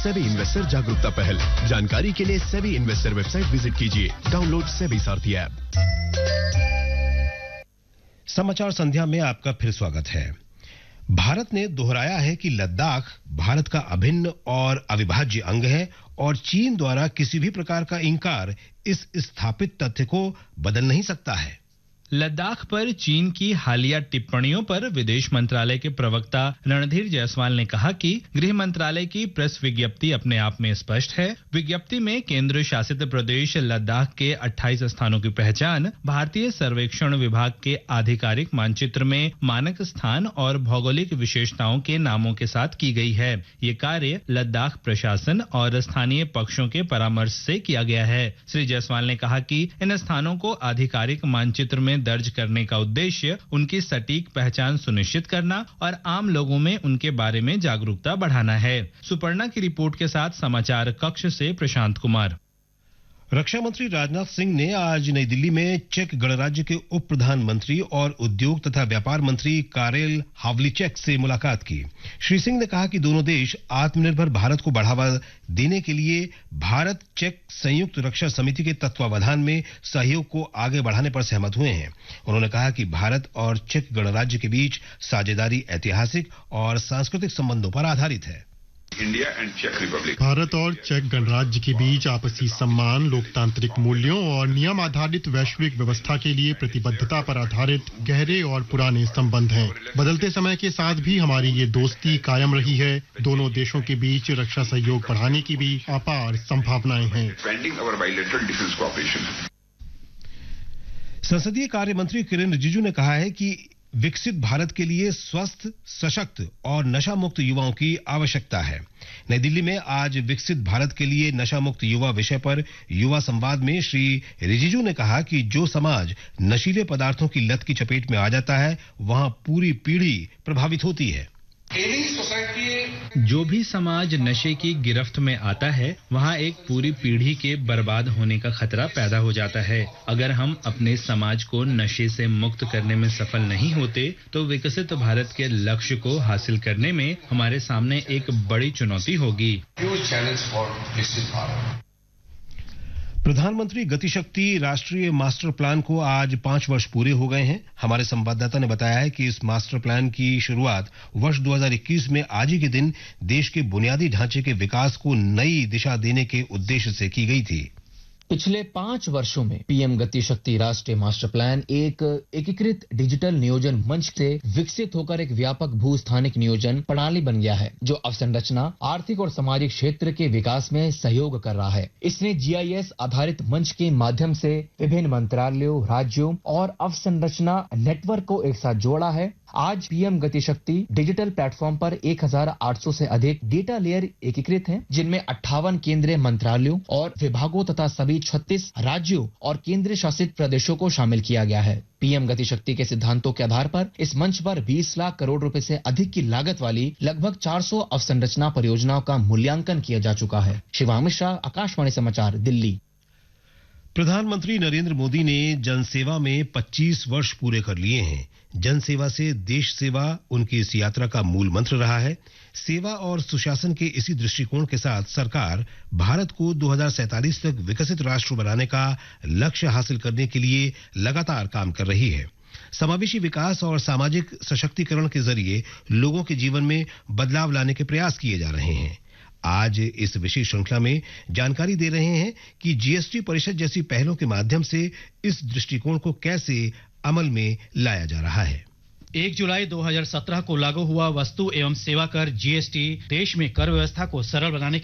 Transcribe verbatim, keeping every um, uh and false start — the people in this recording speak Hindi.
सेबी इन्वेस्टर जागरूकता पहल। जानकारी के लिए सेबी इन्वेस्टर वेबसाइट विजिट कीजिए। डाउनलोड सेबी सारथी ऐप। समाचार संध्या में आपका फिर स्वागत है। भारत ने दोहराया है कि लद्दाख भारत का अभिन्न और अविभाज्य अंग है और चीन द्वारा किसी भी प्रकार का इंकार इस स्थापित तथ्य को बदल नहीं सकता है। लद्दाख पर चीन की हालिया टिप्पणियों पर विदेश मंत्रालय के प्रवक्ता रणधीर जायसवाल ने कहा कि गृह मंत्रालय की प्रेस विज्ञप्ति अपने आप में स्पष्ट है। विज्ञप्ति में केंद्र शासित प्रदेश लद्दाख के अट्ठाईस स्थानों की पहचान भारतीय सर्वेक्षण विभाग के आधिकारिक मानचित्र में मानक स्थान और भौगोलिक विशेषताओं के नामों के साथ की गई है। ये कार्य लद्दाख प्रशासन और स्थानीय पक्षों के परामर्श से किया गया है। श्री जायसवाल ने कहा कि इन स्थानों को आधिकारिक मानचित्र में दर्ज करने का उद्देश्य उनकी सटीक पहचान सुनिश्चित करना और आम लोगों में उनके बारे में जागरूकता बढ़ाना है। सुपर्णा की रिपोर्ट के साथ समाचार कक्ष से प्रशांत कुमार। रक्षा मंत्री राजनाथ सिंह ने आज नई दिल्ली में चेक गणराज्य के उप प्रधानमंत्री और उद्योग तथा व्यापार मंत्री कारेल हावलिचेक से मुलाकात की। श्री सिंह ने कहा कि दोनों देश आत्मनिर्भर भारत को बढ़ावा देने के लिए भारत चेक संयुक्त रक्षा समिति के तत्वावधान में सहयोग को आगे बढ़ाने पर सहमत हुए हैं। उन्होंने कहा कि भारत और चेक गणराज्य के बीच साझेदारी ऐतिहासिक और सांस्कृतिक संबंधों पर आधारित है। India and check Republic Bharat और चेक गणराज्य के बीच आपसी सम्मान, लोकतांत्रिक मूल्यों और नियम आधारित वैश्विक व्यवस्था के लिए प्रतिबद्धता पर आधारित गहरे और पुराने संबंध हैं। बदलते समय के साथ भी हमारी ये दोस्ती कायम रही है। दोनों देशों के बीच रक्षा सहयोग बढ़ाने की भी अपार संभावनाएं हैं। संसदीय कार्य मंत्री किरेन रिजिजू ने कहा है कि विकसित भारत के लिए स्वस्थ, सशक्त और नशा मुक्त युवाओं की आवश्यकता है। नई दिल्ली में आज विकसित भारत के लिए नशा मुक्त युवा विषय पर युवा संवाद में श्री रिजिजू ने कहा कि जो समाज नशीले पदार्थों की लत की चपेट में आ जाता है, वहां पूरी पीढ़ी प्रभावित होती है। जो भी समाज नशे की गिरफ्त में आता है, वहाँ एक पूरी पीढ़ी के बर्बाद होने का खतरा पैदा हो जाता है। अगर हम अपने समाज को नशे से मुक्त करने में सफल नहीं होते, तो विकसित भारत के लक्ष्य को हासिल करने में हमारे सामने एक बड़ी चुनौती होगी। प्रधानमंत्री गति शक्ति राष्ट्रीय मास्टर प्लान को आज पांच वर्ष पूरे हो गए हैं। हमारे संवाददाता ने बताया है कि इस मास्टर प्लान की शुरुआत वर्ष दो हज़ार इक्कीस में आज ही के दिन देश के बुनियादी ढांचे के विकास को नई दिशा देने के उद्देश्य से की गई थी। पिछले पांच वर्षों में पीएम गति शक्ति राष्ट्रीय मास्टर प्लान एक एकीकृत डिजिटल नियोजन मंच से विकसित होकर एक व्यापक भूस्थानिक नियोजन प्रणाली बन गया है, जो अवसंरचना, आर्थिक और सामाजिक क्षेत्र के विकास में सहयोग कर रहा है। इसने जीआईएस आधारित मंच के माध्यम से विभिन्न मंत्रालयों, राज्यों और अवसंरचना नेटवर्क को एक साथ जोड़ा है। आज पीएम गति शक्ति डिजिटल प्लेटफॉर्म पर एक हज़ार आठ सौ से अधिक डेटा लेयर एकीकृत हैं, जिनमें अट्ठावन केंद्रीय मंत्रालयों और विभागों तथा सभी छत्तीस राज्यों और केंद्र शासित प्रदेशों को शामिल किया गया है। पीएम गति शक्ति के सिद्धांतों के आधार पर इस मंच पर बीस लाख करोड़ रुपए से अधिक की लागत वाली लगभग चार सौ अवसंरचना परियोजनाओं का मूल्यांकन किया जा चुका है। शिवांग मिश्रा, आकाशवाणी समाचार, दिल्ली। प्रधानमंत्री नरेंद्र मोदी ने जनसेवा में पच्चीस वर्ष पूरे कर लिए हैं। जनसेवा से देश सेवा उनकी इस यात्रा का मूल मंत्र रहा है। सेवा और सुशासन के इसी दृष्टिकोण के साथ सरकार भारत को दो हज़ार सैंतालीस तक विकसित राष्ट्र बनाने का लक्ष्य हासिल करने के लिए लगातार काम कर रही है। समावेशी विकास और सामाजिक सशक्तिकरण के जरिए लोगों के जीवन में बदलाव लाने के प्रयास किए जा रहे हैं। आज इस विशेष श्रृंखला में जानकारी दे रहे हैं कि जीएसटी परिषद जैसी पहलों के माध्यम से इस दृष्टिकोण को कैसे अमल में लाया जा रहा है। एक जुलाई दो हज़ार सत्रह को लागू हुआ वस्तु एवं सेवा कर जीएसटी देश में कर व्यवस्था को सरल बनाने